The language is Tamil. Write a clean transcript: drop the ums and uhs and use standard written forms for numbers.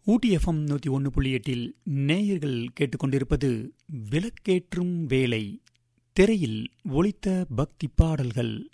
ஊட்டி எஃப்எம் 101.8 நேயர்கள் கேட்டுக்கொண்டிருப்பது விளக்கேற்றும் வேலை. திரையில் ஒலித்த பக்தி பாடல்கள்.